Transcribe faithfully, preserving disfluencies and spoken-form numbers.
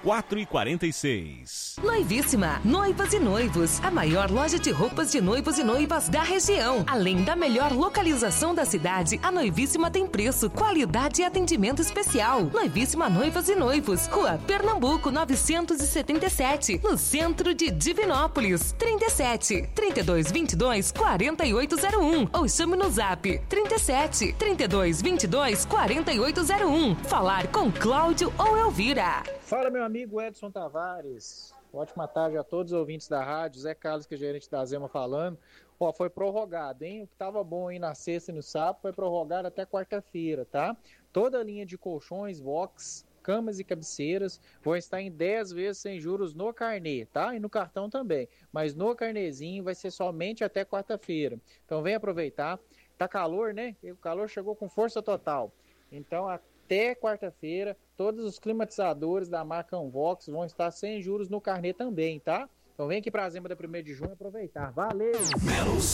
quatro e quarenta e seis. Noivíssima, noivas e noivos, a maior loja de roupas de noivos e noivas da região. Além da melhor localização da cidade, a Noivíssima tem preço, qualidade e atendimento especial. Noivíssima Noivas e Noivos, Rua Pernambuco novecentos e setenta e sete, no centro de Divinópolis. trinta e sete, trinta e dois, vinte e dois, quarenta e oito zero um ou chame no zap trinta e sete, trinta e dois, vinte e dois, quarenta e oito zero um. Falar com Cláudio ou Elvira. Fala, meu amigo Edson Tavares. Ótima tarde a todos os ouvintes da rádio. Zé Carlos, que é gerente da Zema, falando. Ó, foi prorrogado, hein? O que tava bom aí na sexta e no sábado foi prorrogado até quarta-feira, tá? Toda a linha de colchões, box, camas e cabeceiras vão estar em dez vezes sem juros no carnê, tá? E no cartão também. Mas no carnezinho vai ser somente até quarta-feira. Então vem aproveitar. Tá calor, né? O calor chegou com força total. Então, até quarta-feira, todos os climatizadores da marca Unvox vão estar sem juros no carnê também, tá? Então vem aqui pra Zema da primeiro de junho aproveitar. Valeu!